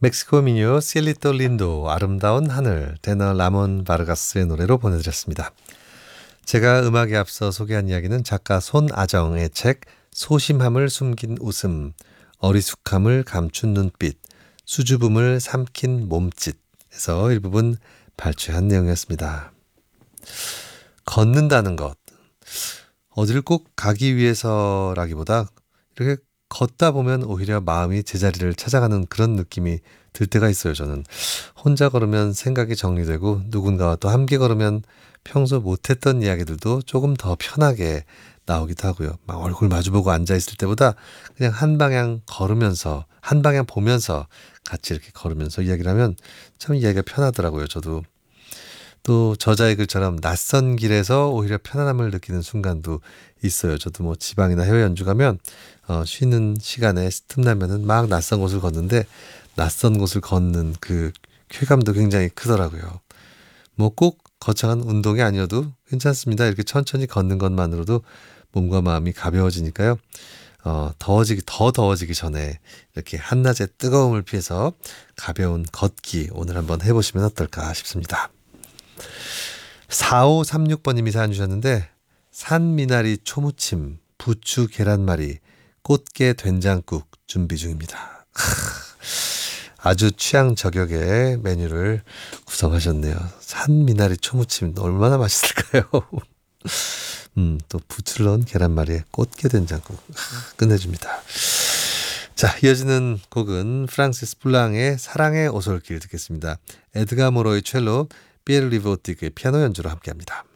멕시코 민요 시엘리토 린도 아름다운 하늘 테너 라몬 바르가스의 노래로 보내드렸습니다. 제가 음악에 앞서 소개한 이야기는 작가 손아정의 책 소심함을 숨긴 웃음, 어리숙함을 감춘 눈빛, 수줍음을 삼킨 몸짓에서 일부분 발췌한 내용이었습니다. 걷는다는 것, 어디를 꼭 가기 위해서라기보다 이렇게 걷다 보면 오히려 마음이 제자리를 찾아가는 그런 느낌이 들 때가 있어요. 저는 혼자 걸으면 생각이 정리되고 누군가와 또 함께 걸으면 평소 못했던 이야기들도 조금 더 편하게 나오기도 하고요. 막 얼굴 마주보고 앉아 있을 때보다 그냥 한 방향 걸으면서 한 방향 보면서 같이 이렇게 걸으면서 이야기를 하면 참 이야기가 편하더라고요. 저도 또 저자의 글처럼 낯선 길에서 오히려 편안함을 느끼는 순간도 있어요. 저도 뭐 지방이나 해외 연주 가면 쉬는 시간에 틈나면은 막 낯선 곳을 걷는데 낯선 곳을 걷는 그 쾌감도 굉장히 크더라고요. 뭐 꼭 거창한 운동이 아니어도 괜찮습니다. 이렇게 천천히 걷는 것만으로도 몸과 마음이 가벼워지니까요. 더 더워지기 전에 이렇게 한낮의 뜨거움을 피해서 가벼운 걷기 오늘 한번 해보시면 어떨까 싶습니다. 4536번님이 사연 주셨는데 산미나리 초무침, 부추 계란말이, 꽃게 된장국 준비 중입니다. 아주 취향 저격의 메뉴를 구성하셨네요. 산미나리 초무침 얼마나 맛있을까요? 또 부추를 넣은 계란말이에 꽃게 된장국 끝내줍니다. 자, 이어지는 곡은 프랑시스 블랑의 사랑의 오솔길 듣겠습니다. 에드가 모로의 첼로, 피에르 리보티크의 피아노 연주로 함께합니다.